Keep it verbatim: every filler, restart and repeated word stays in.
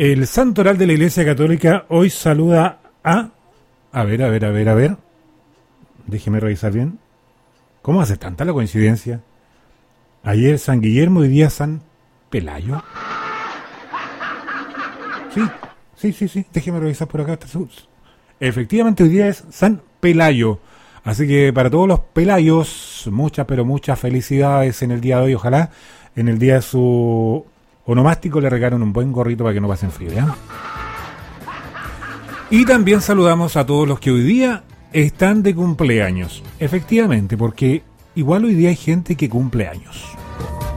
El santoral de la Iglesia Católica hoy saluda a... A ver, a ver, a ver, a ver. Déjeme revisar bien. ¿Cómo hace tanta la coincidencia? Ayer San Guillermo, hoy día San Pelayo. Sí, sí, sí, sí. Déjeme revisar por acá. Efectivamente, hoy día es San Pelayo. Así que para todos los pelayos, muchas, pero muchas felicidades en el día de hoy. Ojalá en el día de su onomástico le regalen un buen gorrito para que no pasen frío, ¿ya? Y también saludamos a todos los que hoy día están de cumpleaños. Efectivamente, porque igual hoy día hay gente que cumple años.